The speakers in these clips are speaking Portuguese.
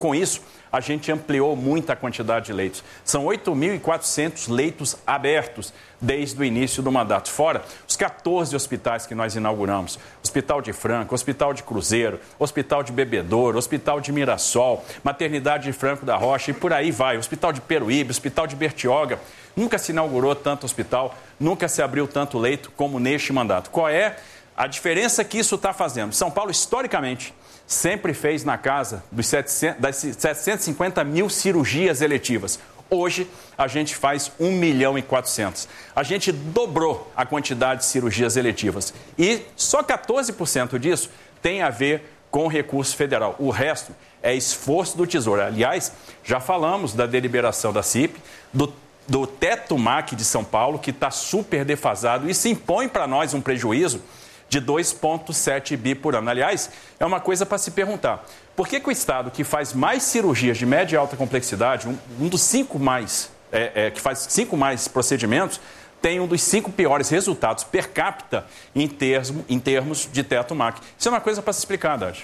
Com isso, a gente ampliou muito a quantidade de leitos. São 8.400 leitos abertos desde o início do mandato. Fora os 14 hospitais que nós inauguramos. Hospital de Franca, Hospital de Cruzeiro, Hospital de Bebedouro, Hospital de Mirassol, Maternidade de Franco da Rocha e por aí vai. Hospital de Peruíbe, Hospital de Bertioga. Nunca se inaugurou tanto hospital, nunca se abriu tanto leito como neste mandato. Qual é a diferença que isso está fazendo? São Paulo, historicamente, sempre fez na casa das 750 mil cirurgias eletivas. Hoje, a gente faz 1.400.000. A gente dobrou a quantidade de cirurgias eletivas. E só 14% disso tem a ver com recurso federal. O resto é esforço do Tesouro. Aliás, já falamos da deliberação da CIP, do teto MAC de São Paulo, que está super defasado. Isso impõe para nós um prejuízo de 2,7 bi por ano. Aliás, é uma coisa para se perguntar. Por que o Estado que faz mais cirurgias de média e alta complexidade, um dos 5 mais, que faz 5 mais procedimentos, tem um dos 5 piores resultados per capita em termos de teto MAC? Isso é uma coisa para se explicar, Haddad.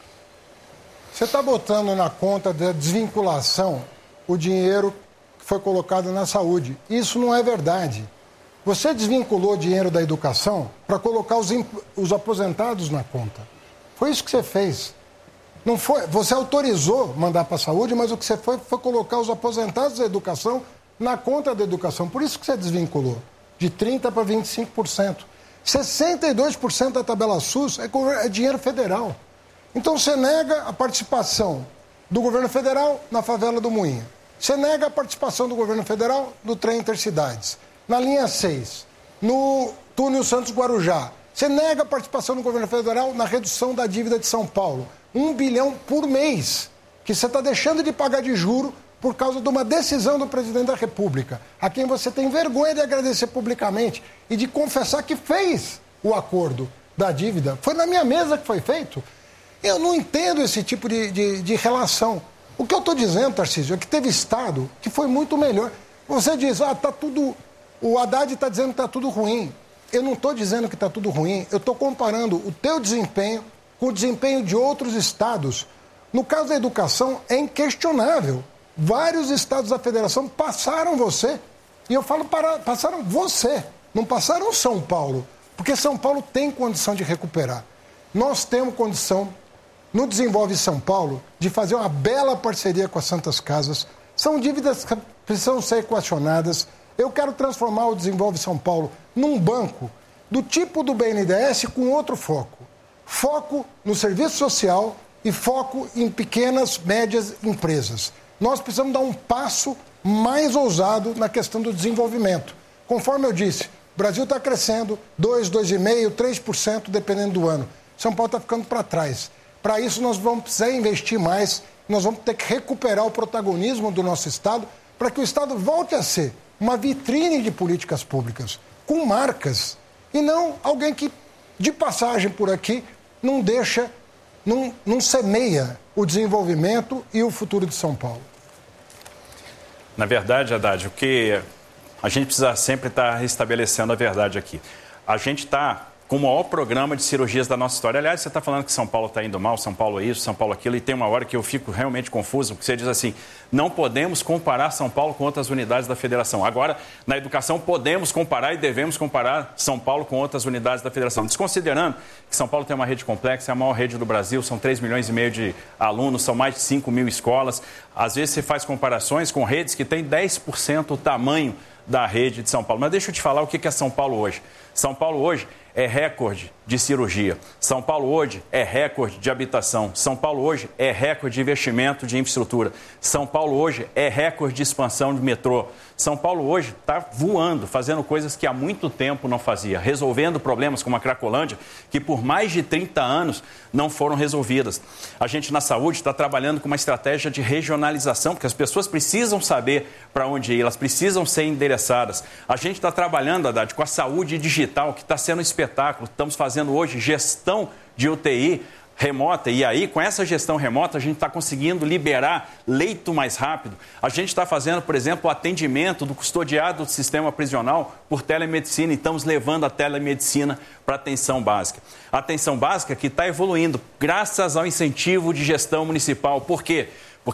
Você está botando na conta da desvinculação o dinheiro que foi colocado na saúde. Isso não é verdade. Você desvinculou o dinheiro da educação para colocar os aposentados na conta. Foi isso que você fez. Não foi, você autorizou mandar para a saúde, mas o que você foi colocar os aposentados da educação na conta da educação. Por isso que você desvinculou, de 30% para 25%. 62% da tabela SUS é dinheiro federal. Então você nega a participação do governo federal na favela do Moinho. Você nega a participação do governo federal no trem Intercidades. Na linha 6, no túnel Santos-Guarujá. Você nega a participação do governo federal na redução da dívida de São Paulo. 1 bilhão por mês, que você está deixando de pagar de juro por causa de uma decisão do presidente da República, a quem você tem vergonha de agradecer publicamente e de confessar que fez o acordo da dívida. Foi na minha mesa que foi feito. Eu não entendo esse tipo de relação. O que eu estou dizendo, Tarcísio, é que teve Estado que foi muito melhor. Você diz, está tudo... O Haddad está dizendo que está tudo ruim. Eu não estou dizendo que está tudo ruim. Eu estou comparando o teu desempenho com o desempenho de outros estados. No caso da educação, é inquestionável. Vários estados da federação passaram você. E eu falo, passaram você. Não passaram São Paulo. Porque São Paulo tem condição de recuperar. Nós temos condição, no Desenvolve São Paulo, de fazer uma bela parceria com as Santas Casas. São dívidas que precisam ser equacionadas. Eu quero transformar o Desenvolve São Paulo num banco do tipo do BNDES com outro foco. Foco no serviço social e foco em pequenas, médias empresas. Nós precisamos dar um passo mais ousado na questão do desenvolvimento. Conforme eu disse, o Brasil está crescendo 2, 2,5%, 3%, dependendo do ano. São Paulo está ficando para trás. Para isso, nós vamos precisar investir mais, nós vamos ter que recuperar o protagonismo do nosso Estado para que o Estado volte a ser uma vitrine de políticas públicas, com marcas, e não alguém que, de passagem por aqui, não deixa, não semeia o desenvolvimento e o futuro de São Paulo. Na verdade, Haddad, o que a gente precisa sempre estar restabelecendo a verdade aqui. A gente está com o maior programa de cirurgias da nossa história. Aliás, você está falando que São Paulo está indo mal, São Paulo é isso, São Paulo é aquilo, e tem uma hora que eu fico realmente confuso, porque você diz assim, não podemos comparar São Paulo com outras unidades da federação. Agora, na educação, podemos comparar e devemos comparar São Paulo com outras unidades da federação. Desconsiderando que São Paulo tem uma rede complexa, é a maior rede do Brasil, são 3,5 milhões de alunos, são mais de 5 mil escolas. Às vezes você faz comparações com redes que têm 10% o tamanho da rede de São Paulo. Mas deixa eu te falar o que é São Paulo hoje. São Paulo hoje é recorde de cirurgia. São Paulo hoje é recorde de habitação. São Paulo hoje é recorde de investimento de infraestrutura. São Paulo hoje é recorde de expansão de metrô. São Paulo hoje está voando, fazendo coisas que há muito tempo não fazia, resolvendo problemas como a Cracolândia, que por mais de 30 anos não foram resolvidas. A gente na saúde está trabalhando com uma estratégia de regionalização, porque as pessoas precisam saber para onde ir, elas precisam ser endereçadas. A gente está trabalhando, Haddad, com a saúde digital, que está sendo um espetáculo. Estamos fazendo hoje gestão de UTI remota, e aí com essa gestão remota a gente está conseguindo liberar leito mais rápido. A gente está fazendo, por exemplo, o atendimento do custodiado do sistema prisional por telemedicina, e estamos levando a telemedicina para a atenção básica. A atenção básica que está evoluindo graças ao incentivo de gestão municipal. Por quê?